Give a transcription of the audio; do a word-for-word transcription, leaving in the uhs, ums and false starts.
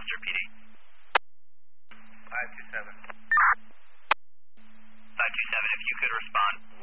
Gloucester P D. five two seven. five two seven, if you could respond.